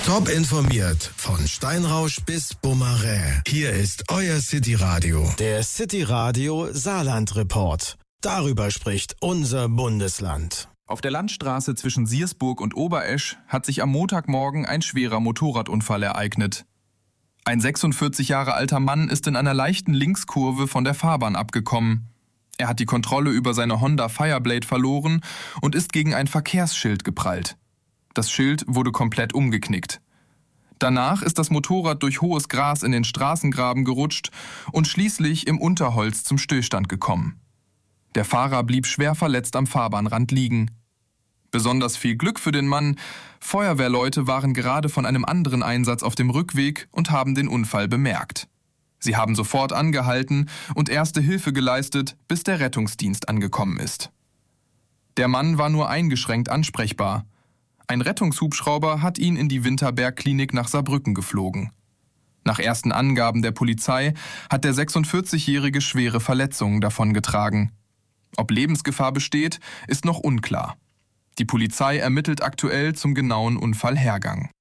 Top informiert, von Steinrausch bis Bomarä. Hier ist euer City Radio. Der City Radio Saarland Report. Darüber spricht unser Bundesland. Auf der Landstraße zwischen Siersburg und Oberesch hat sich am Montagmorgen ein schwerer Motorradunfall ereignet. Ein 46 Jahre alter Mann ist in einer leichten Linkskurve von der Fahrbahn abgekommen. Er hat die Kontrolle über seine Honda Fireblade verloren und ist gegen ein Verkehrsschild geprallt. Das Schild wurde komplett umgeknickt. Danach ist das Motorrad durch hohes Gras in den Straßengraben gerutscht und schließlich im Unterholz zum Stillstand gekommen. Der Fahrer blieb schwer verletzt am Fahrbahnrand liegen. Besonders viel Glück für den Mann. Feuerwehrleute waren gerade von einem anderen Einsatz auf dem Rückweg und haben den Unfall bemerkt. Sie haben sofort angehalten und erste Hilfe geleistet, bis der Rettungsdienst angekommen ist. Der Mann war nur eingeschränkt ansprechbar. Ein Rettungshubschrauber hat ihn in die Winterberg-Klinik nach Saarbrücken geflogen. Nach ersten Angaben der Polizei hat der 46-Jährige schwere Verletzungen davongetragen. Ob Lebensgefahr besteht, ist noch unklar. Die Polizei ermittelt aktuell zum genauen Unfallhergang.